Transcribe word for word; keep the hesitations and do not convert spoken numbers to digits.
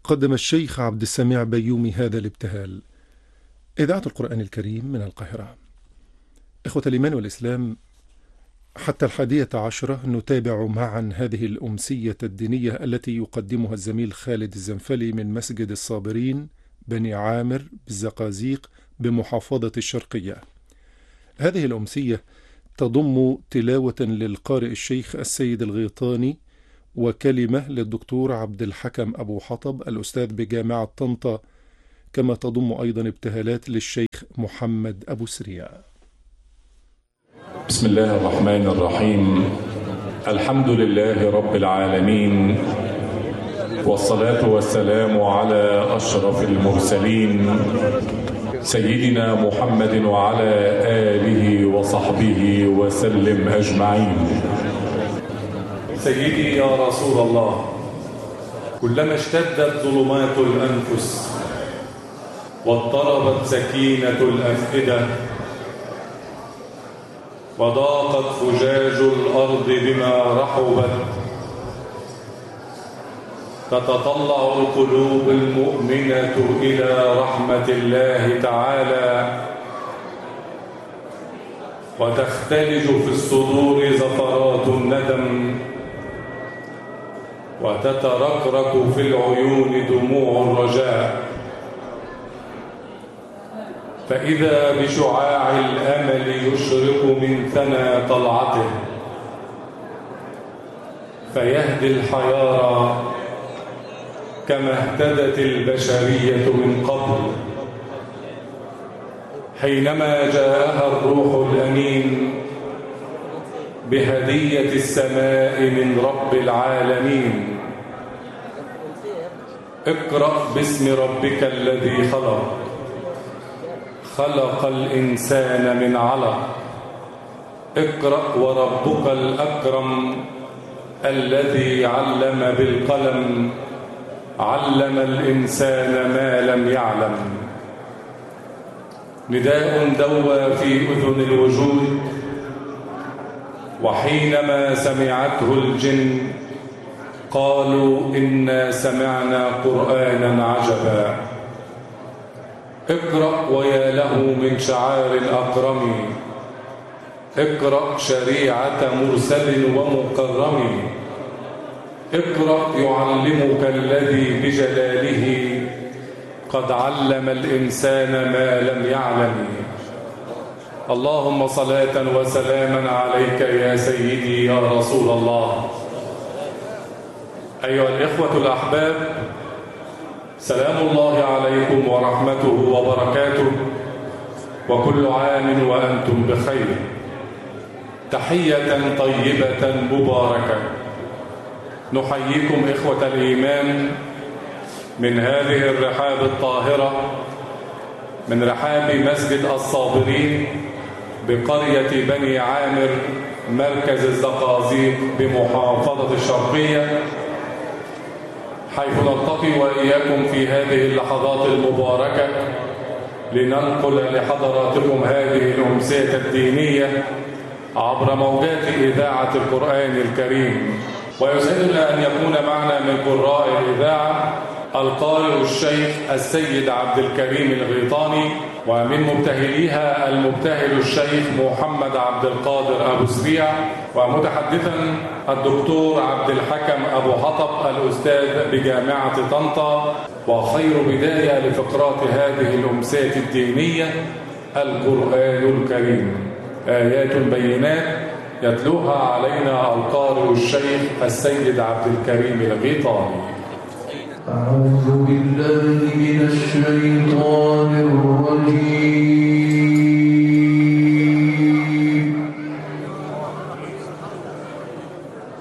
قدم الشيخ عبد السميع بيومي هذا الابتهال. إذاعة القرآن الكريم من القاهرة. إخوة الإيمان والإسلام، حتى الحادية عشرة نتابع معا هذه الأمسية الدينية التي يقدمها الزميل خالد الزنفلي من مسجد الصابرين بني عامر بالزقازيق بمحافظة الشرقية. هذه الأمسية تضم تلاوة للقارئ الشيخ السيد الغيطاني وكلمة للدكتور عبد الحكم أبو حطب الأستاذ بجامعة طنطا، كما تضم أيضا ابتهالات للشيخ محمد أبو سريع. بسم الله الرحمن الرحيم. الحمد لله رب العالمين، والصلاة والسلام على أشرف المرسلين سيدنا محمد وعلى آله وصحبه وسلم أجمعين. سيدي يا رسول الله، كلما اشتدت ظلمات الأنفس واضطربت سكينة الأفئدة وضاقت فجاج الأرض بما رحبت، تتطلع القلوب المؤمنة إلى رحمة الله تعالى، وتختلج في الصدور زفرات الندم، وتتركرك في العيون دموع الرجاء، فإذا بشعاع الأمل يشرق من ثنى طلعته فيهدي الحيارى كما اهتدت البشرية من قبل، حينما جاءها الروح الأمين بهدية السماء من رب العالمين. اقرأ باسم ربك الذي خلق، خلق الإنسان من علق. اقرأ وربك الأكرم الذي علم بالقلم، علم الإنسان ما لم يعلم. نداء دوى في أذن الوجود، وحينما سمعته الجن قالوا إنا سمعنا قرآنا عجبا. اقرأ ويا له من شعار الأكرم، اقرأ شريعة مرسل ومكرم. اقرأ يعلمك الذي بجلاله قد علم الإنسان ما لم يعلم. اللهم صلاة وسلاما عليك يا سيدي يا رسول الله. أيها الإخوة الأحباب، سلام الله عليكم ورحمته وبركاته، وكل عام وأنتم بخير. تحية طيبة مباركة نحييكم إخوة الإيمان من هذه الرحاب الطاهرة، من رحاب مسجد الصابرين بقرية بني عامر مركز الزقازيق بمحافظة الشرقية، حيث نلتقي وإياكم في هذه اللحظات المباركة لننقل لحضراتكم هذه الأمسية الدينية عبر موجات إذاعة القرآن الكريم. ويسعدنا أن يكون معنا من قراء الإذاعة القارئ الشيخ السيد عبد الكريم الغيطاني، ومن مبتهليها المبتهل الشيخ محمد عبد القادر أبو سريع، ومتحدثا الدكتور عبد الحكم أبو حطب الأستاذ بجامعة طنطا. وخير بداية لفقرات هذه الأمسية الدينية القرآن الكريم، آيات بينات يتلوها علينا القارئ الشيخ السيد عبد الكريم الغيطاني. أعوذ بالله من الشيطان الرجيم.